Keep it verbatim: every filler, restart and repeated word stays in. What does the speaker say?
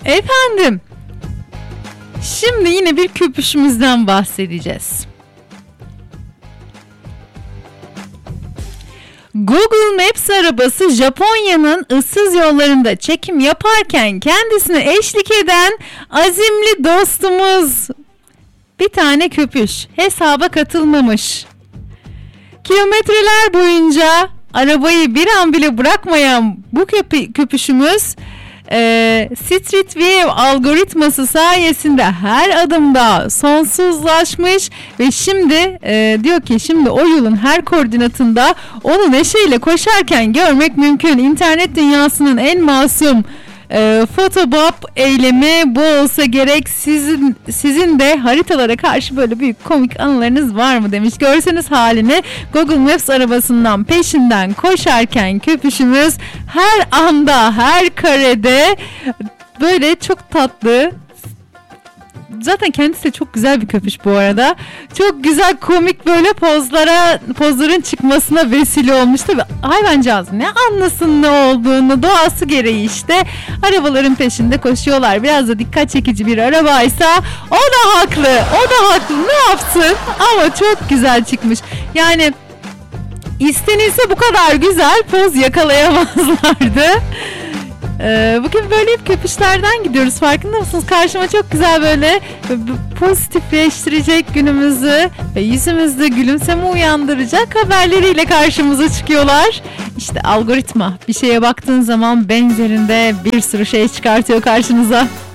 Efendim, şimdi yine bir köpüşümüzden bahsedeceğiz. Google Maps arabası Japonya'nın ıssız yollarında çekim yaparken kendisine eşlik eden azimli dostumuz. Bir tane köpüş hesaba katılmamış. Kilometreler boyunca arabayı bir an bile bırakmayan bu köpü, köpüşümüz e, Street View algoritması sayesinde her adımda sonsuzlaşmış ve şimdi e, diyor ki şimdi o yolun her koordinatında onu neşeyle koşarken görmek mümkün. İnternet dünyasının en masum E, Photobop eylemi bu olsa gerek. Sizin sizin de haritalara karşı böyle büyük komik anılarınız var mı demiş. Görseniz halini, Google Maps arabasından peşinden koşarken köpüşümüz her anda, her karede böyle çok tatlı. Zaten kendisi de çok güzel bir köpüş bu arada. Çok güzel komik böyle pozlara pozların çıkmasına vesile olmuş. Tabii hayvancağız ne anlasın ne olduğunu, doğası gereği işte arabaların peşinde koşuyorlar. Biraz da dikkat çekici bir arabaysa o da haklı. O da haklı. Ne yapsın? Ama çok güzel çıkmış. Yani istenilse bu kadar güzel poz yakalayamazlardı. Ee, bugün böyle hep köpüşlerden gidiyoruz, farkında mısınız? Karşıma çok güzel böyle pozitifleştirecek günümüzü ve yüzümüzde gülümseme uyandıracak haberleriyle karşımıza çıkıyorlar. İşte algoritma bir şeye baktığın zaman benzerinde bir sürü şey çıkartıyor karşınıza.